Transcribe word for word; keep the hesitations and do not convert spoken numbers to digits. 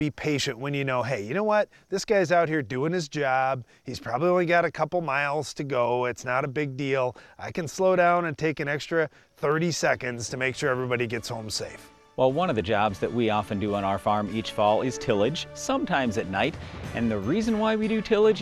Be patient when you know, hey, you know what? This guy's out here doing his job. He's probably only got a couple miles to go. It's not a big deal. I can slow down and take an extra thirty seconds to make sure everybody gets home safe. Well, one of the jobs that we often do on our farm each fall is tillage, sometimes at night. And the reason why we do tillage